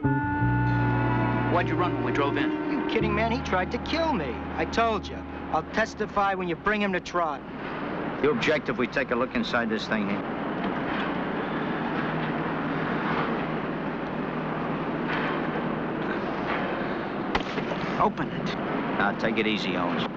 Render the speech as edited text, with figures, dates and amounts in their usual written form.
Why'd you run when we drove in? You kidding, man? He tried to kill me. I told you. I'll testify when you bring him to trial. You object if we take a look inside this thing here? Open it. Now, take it easy, Owens.